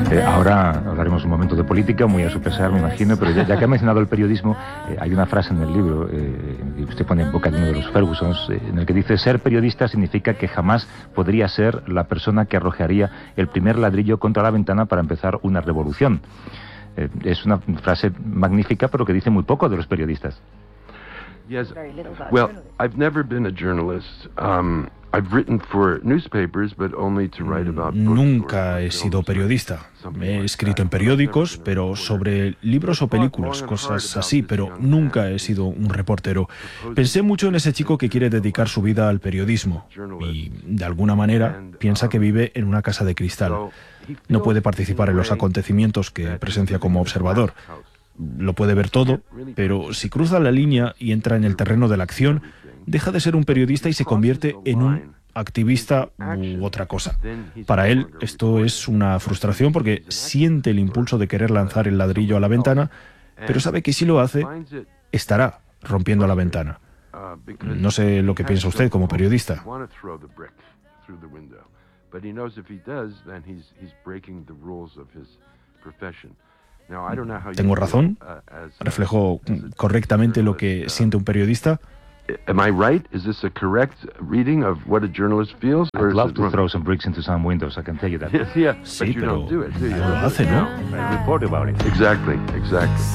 Ahora hablaremos un momento de política, muy a su pesar, me imagino, pero ya que ha mencionado el periodismo, hay una frase en el libro, que usted pone en boca de uno de los Fergusons, en el que dice: ser periodista significa que jamás podría ser la persona que arrojaría el primer ladrillo contra la ventana para empezar una revolución. Es una frase magnífica, pero que dice muy poco de los periodistas. Yes. Well, I've never been a journalist. I've written for newspapers, but only to write about books. Nunca he sido periodista. He escrito en periódicos, pero sobre libros o películas, cosas así, pero nunca he sido un reportero. Pensé mucho en ese chico que quiere dedicar su vida al periodismo y, de alguna manera, piensa que vive en una casa de cristal. No puede participar en los acontecimientos que presencia como observador. Lo puede ver todo, pero si cruza la línea y entra en el terreno de la acción, deja de ser un periodista y se convierte en un activista u otra cosa. Para él esto es una frustración porque siente el impulso de querer lanzar el ladrillo a la ventana, pero sabe que si lo hace, estará rompiendo la ventana. No sé lo que piensa usted como periodista. ¿Tengo razón? ¿Reflejo correctamente lo que siente un periodista? Am I right? Is this a correct reading of what a journalist feels? I'd love to throw some bricks into some windows, I can tell you that. Yes, yeah, Sí, but you pero don't do it, do you? no lo hace, ¿no? I report about it. Exactly, exactly.